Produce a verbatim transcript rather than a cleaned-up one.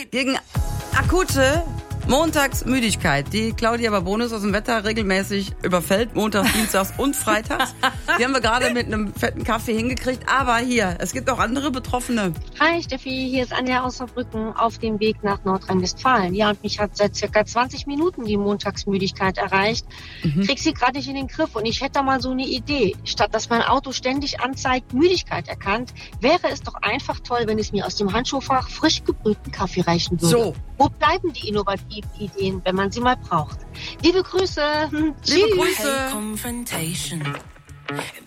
Gegen akute Montagsmüdigkeit, die Claudia Babonus aus dem Wetter regelmäßig überfällt, montags, dienstags und freitags. Die haben wir gerade mit einem fetten Kaffee hingekriegt. Aber hier, es gibt auch andere Betroffene. Hi Steffi, hier ist Anja aus Saarbrücken auf dem Weg nach Nordrhein-Westfalen. Ja, und mich hat seit circa zwanzig Minuten die Montagsmüdigkeit erreicht. Mhm. Krieg sie gerade nicht in den Griff und ich hätte da mal so eine Idee. Statt dass mein Auto ständig anzeigt, Müdigkeit erkannt, wäre es doch einfach toll, wenn es mir aus dem Handschuhfach frisch gebrühten Kaffee reichen würde. So. Wo bleiben die innovativen Ideen, wenn man sie mal braucht? Liebe Grüße. Liebe Grüße. Confrontation.